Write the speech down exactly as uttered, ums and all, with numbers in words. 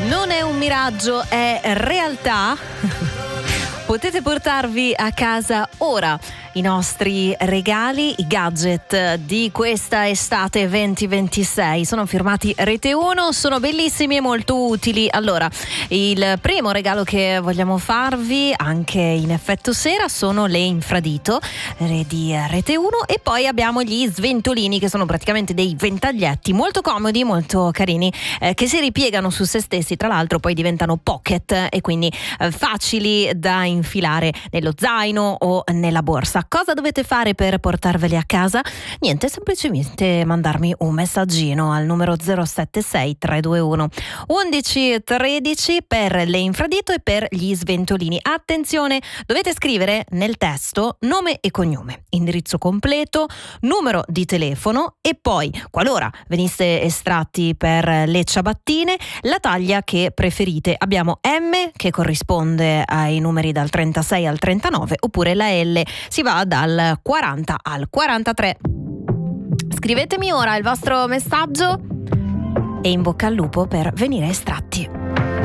Non è un miraggio, è realtà. Potete portarvi a casa ora i nostri regali, i gadget di questa estate venti ventisei. Sono firmati Rete uno, sono bellissimi e molto utili. Allora, il primo regalo che vogliamo farvi, anche in effetto sera, sono le infradito di Rete uno, e poi abbiamo gli sventolini, che sono praticamente dei ventaglietti molto comodi, molto carini, eh, che si ripiegano su se stessi, tra l'altro poi diventano pocket e quindi eh, facili da infilare nello zaino o nella borsa. Cosa dovete fare per portarveli a casa? Niente, semplicemente mandarmi un messaggino al numero zero sette sei tre due uno undici tredici per le infradito e per gli sventolini. Attenzione, dovete scrivere nel testo nome e cognome, indirizzo completo, numero di telefono e poi, qualora venisse estratti per le ciabattine, la taglia che preferite. Abbiamo M, che corrisponde ai numeri dal trentasei al trentanove, oppure la L, si va dal quaranta al quarantatré. Scrivetemi ora il vostro messaggio e in bocca al lupo per venire estratti.